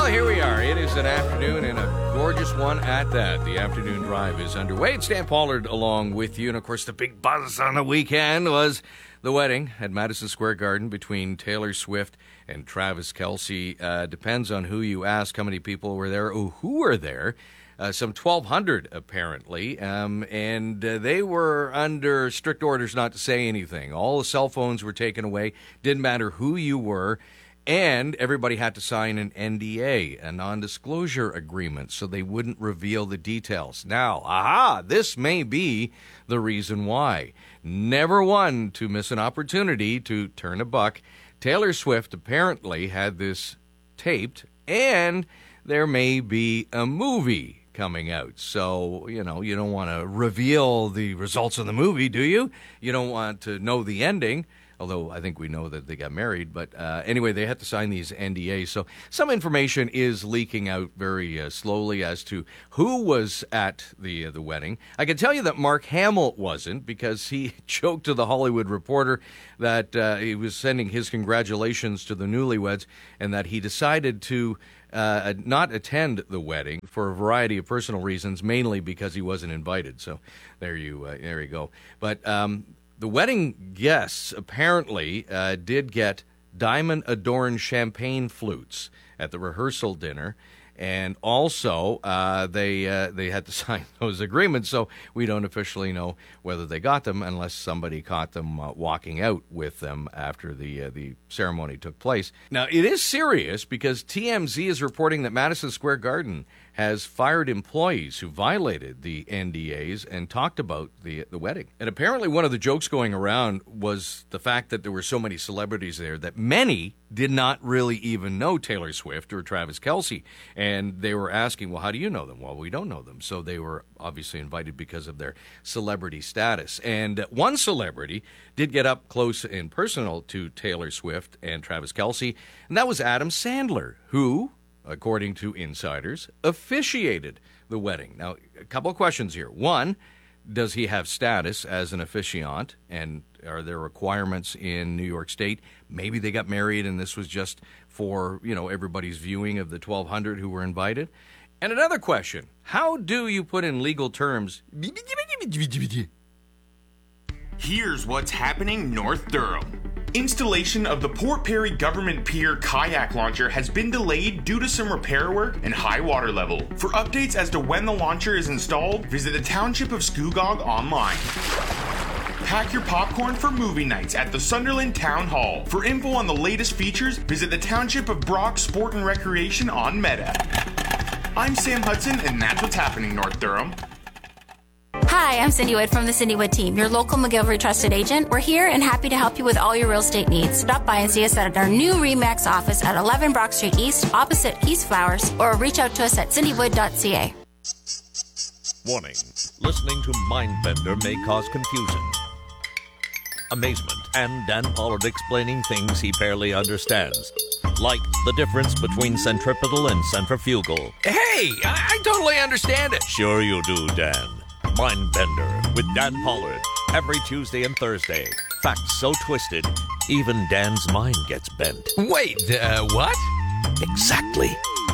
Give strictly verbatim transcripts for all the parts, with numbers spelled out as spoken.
here we are. It is an afternoon and a gorgeous one at that. The afternoon drive is underway. It's Dan Pollard along with you. And, of course, the big buzz on the weekend was the wedding at Madison Square Garden between Taylor Swift and Travis Kelce. Uh, depends on who you ask how many people were there or who were there. Uh, some twelve hundred, apparently, um, and uh, they were under strict orders not to say anything. All the cell phones were taken away. Didn't matter who you were. And everybody had to sign an N D A, a non-disclosure agreement, so they wouldn't reveal the details. Now, aha, this may be the reason why. Never one to miss an opportunity to turn a buck. Taylor Swift apparently had this taped, and there may be a movie coming out. So, you know, you don't want to reveal the results of the movie, do you? You don't want to know the ending. Although I think we know that they got married. But uh, anyway, they had to sign these N D As. So some information is leaking out very uh, slowly as to who was at the uh, the wedding. I can tell you that Mark Hamill wasn't, because he joked to The Hollywood Reporter that uh, he was sending his congratulations to the newlyweds and that he decided to uh, not attend the wedding for a variety of personal reasons, mainly because he wasn't invited. So there you, uh, there you go. But Um, The wedding guests apparently uh, did get diamond-adorned champagne flutes at the rehearsal dinner, and also uh, they uh, they had to sign those agreements, so we don't officially know whether they got them unless somebody caught them uh, walking out with them after the uh, the ceremony took place. Now, it is serious because T M Z is reporting that Madison Square Garden has fired employees who violated the N D As and talked about the the wedding. And apparently one of the jokes going around was the fact that there were so many celebrities there that many did not really even know Taylor Swift or Travis Kelce. And they were asking, well, how do you know them? Well, we don't know them. So they were obviously invited because of their celebrity status. And one celebrity did get up close and personal to Taylor Swift and Travis Kelce, and that was Adam Sandler, who, according to insiders, officiated the wedding. Now, a couple of questions here. One, does he have status as an officiant, and are there requirements in New York State? Maybe they got married and this was just for, you know, everybody's viewing of the twelve hundred who were invited. And another question, how do you put in legal terms? Here's what's happening North Durham. Installation of the Port Perry Government Pier kayak launcher has been delayed due to some repair work and high water level. For updates as to when the launcher is installed, visit the Township of Scugog online. Pack your popcorn for movie nights at the Sunderland Town Hall. For info on the latest features, visit the Township of Brock Sport and Recreation on Meta. I'm Sam Hudson, and that's what's happening North Durham. Hi, I'm Cindy Wood from the Cindy Wood team, your local McGillivray trusted agent. We're here and happy to help you with all your real estate needs. Stop by and see us at our new RE/MAX office at eleven Brock Street East, opposite East Flowers, or reach out to us at cindy wood dot c a. Warning, listening to Mindbender may cause confusion, amazement, and Dan Pollard explaining things he barely understands. Like the difference between centripetal and centrifugal. Hey, I, I totally understand it. Sure you do, Dan. Mindbender with Dan Pollard. Every Tuesday and Thursday. Facts so twisted, even Dan's mind gets bent. Wait, uh, what? Exactly.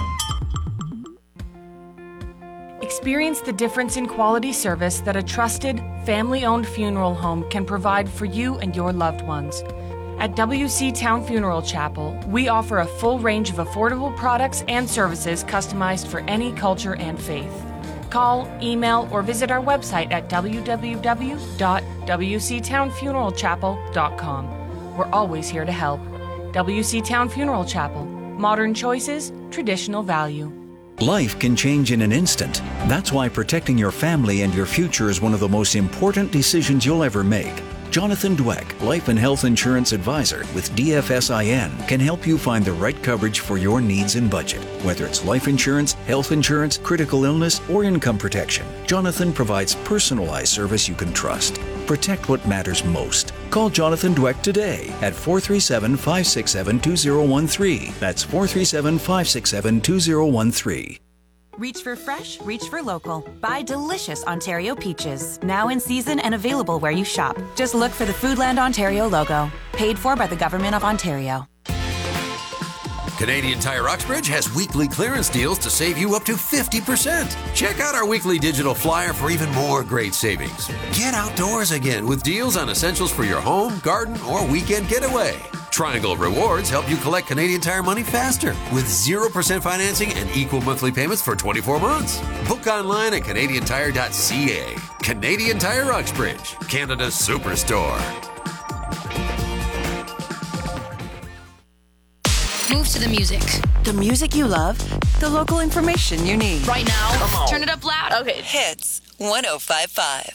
Experience the difference in quality service that a trusted, family-owned funeral home can provide for you and your loved ones. At W C Town Funeral Chapel, we offer a full range of affordable products and services customized for any culture and faith. Call, email, or visit our website at w w w dot w c town funeral chapel dot com. We're always here to help. W C Town Funeral Chapel. Modern choices, traditional value. Life can change in an instant. That's why protecting your family and your future is one of the most important decisions you'll ever make. Jonathan Dweck, Life and Health Insurance Advisor with D F S I N, can help you find the right coverage for your needs and budget. Whether it's life insurance, health insurance, critical illness, or income protection, Jonathan provides personalized service you can trust. Protect what matters most. Call Jonathan Dweck today at four three seven, five six seven, two zero one three. That's four three seven, five six seven, two zero one three. Reach for fresh, reach for local. Buy delicious Ontario peaches. Now in season and available where you shop. Just look for the Foodland Ontario logo. Paid for by the Government of Ontario. Canadian Tire Uxbridge has weekly clearance deals to save you up to fifty percent. Check out our weekly digital flyer for even more great savings. Get outdoors again with deals on essentials for your home, garden, or weekend getaway. Triangle Rewards help you collect Canadian Tire money faster with zero percent financing and equal monthly payments for twenty-four months. Book online at canadian tire dot c a. Canadian Tire Uxbridge, Canada's superstore. Move to the music. The music you love, the local information you need. Right now. Turn it up loud. Okay. Hits one oh five point five.